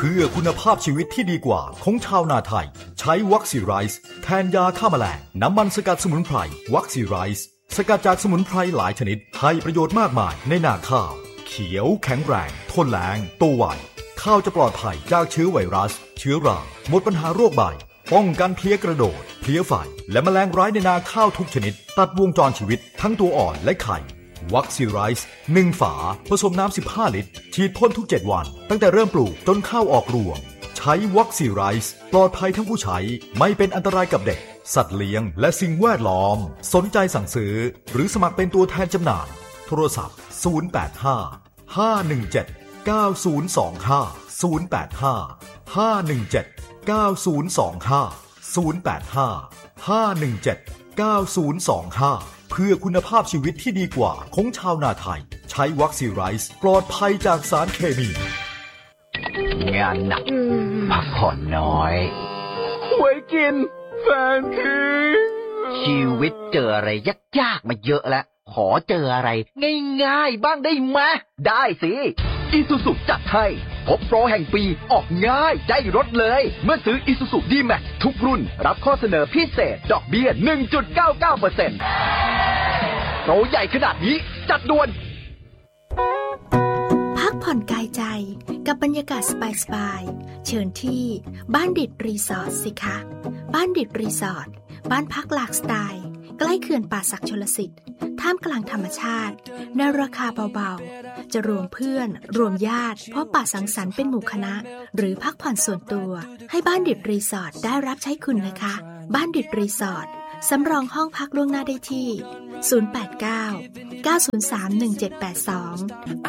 พื่อคุณภาพชีวิตที่ดีกว่าของชาวนาไทยใช้วัคซีไรซ์แทนยาฆ่าแมลงน้ำมันสกัดสมุนไพรวัคซีไรซ์สกัดจากสมุนไพรหลายชนิดให้ประโยชน์มากมายในนาข้าวเขียวแข็งแรงทนแล้งโตไวข้าวจะปลอดภัยจากเชื้อไวรัสเชื้อราหมดปัญหาโรคใบป้องกันเพลี้ยกระโดดเพลี้ยไฟและแมลงร้ายในนาข้าวทุกชนิดตัดวงจรชีวิตทั้งตัวอ่อนและไข่วัคซีไรซ์1 ฝาผสมน้ำ15 ลิตรฉีดพ่นทุก7 วันตั้งแต่เริ่มปลูกจนข้าวออกรวงใช้วัคซีไรซ์ปลอดภัยทั้งผู้ใช้ไม่เป็นอันตรายกับเด็กสัตว์เลี้ยงและสิ่งแวดล้อมสนใจสั่งซื้อหรือสมัครเป็นตัวแทนจำหน่ายโทรศัพท์085 517 9025 085 517 9025 085 517 9025เพื่อคุณภาพชีวิตที่ดีกว่าของชาวนาไทยใช้วัคซีไรซ์ปลอดภัยจากสารเคมีงานหนักพักผ่อนน้อยหวยกินแฟนทิ้งชีวิตเจออะไรยากๆมาเยอะแล้วขอเจออะไรง่ายๆบ้างได้ไหมได้สิIsuzu จัดให้พบโปรแห่งปีออกง่ายได้รถเลยเมื่อซื้อ Isuzu D-Max ทุกรุ่นรับข้อเสนอพิเศษดอกเบี้ย 1.99% โปรใหญ่ขนาดนี้จัดด่วนพักผ่อนกายใจกับบรรยากาศสบายๆเชิญที่บ้านดิดรีสอร์ทสิคะบ้านดิดรีสอร์ทบ้านพักหลากสไตล์ใกล้เขื่อนป่าสักชลสิทธิ์ท่ามกลางธรรมชาติในราคาเบาๆจะรวมเพื่อนรวมญาติพบปะสังสรรค์เป็นหมู่คณะหรือพักผ่อนส่วนตัวให้บ้านดิดรีสอร์ทได้รับใช้คุณนะคะบ้านดิดรีสอร์ทสำรองห้องพักล่วงหน้าได้ที่089 903 1782